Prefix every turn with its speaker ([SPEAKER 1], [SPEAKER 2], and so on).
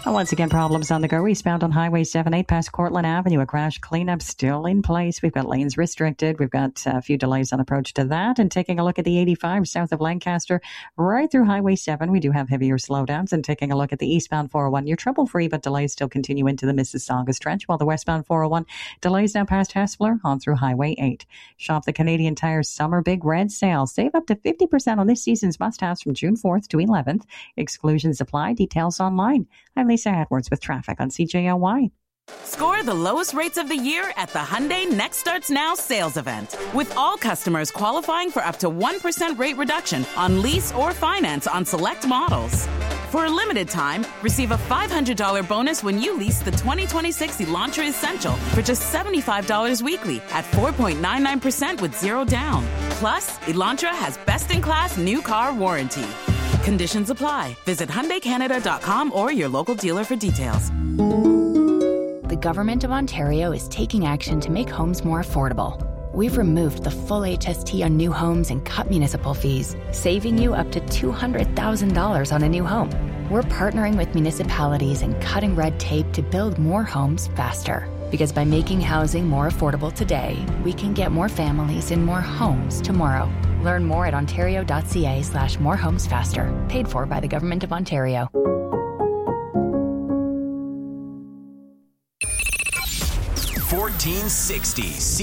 [SPEAKER 1] Once again, problems on the go. Eastbound on Highway 78 past Cortlandt Avenue. A crash cleanup still in place. We've got lanes restricted. We've got a few delays on approach to that. And taking a look at the 85 south of Lancaster, right through Highway 7, we do have heavier slowdowns. And taking a look at the eastbound 401, you're trouble-free, but delays still continue into the Mississauga stretch, while the westbound 401 delays now past Hespeler on through Highway 8. Shop the Canadian Tire Summer Big Red Sale. Save up to 50% on this season's must-haves from June 4th to 11th. Exclusions apply. Details online. I'm Lisa Edwards with traffic on CJLY.
[SPEAKER 2] Score the lowest rates of the year at the Hyundai Next Starts Now sales event. With all customers qualifying for up to 1% rate reduction on lease or finance on select models. For a limited time, receive a $500 bonus when you lease the 2026 Elantra Essential for just $75 weekly at 4.99% with zero down. Plus, Elantra has best-in-class new car warranty. Conditions apply. Visit HyundaiCanada.com or your local dealer for details.
[SPEAKER 3] The Government of Ontario is taking action to make homes more affordable. We've removed the full HST on new homes and cut municipal fees, saving you up to $200,000 on a new home. We're partnering with municipalities and cutting red tape to build more homes faster. Because by making housing more affordable today, we can get more families in more homes tomorrow. Learn more at ontario.ca/morehomesfaster. Paid for by the Government of Ontario.
[SPEAKER 4] 1460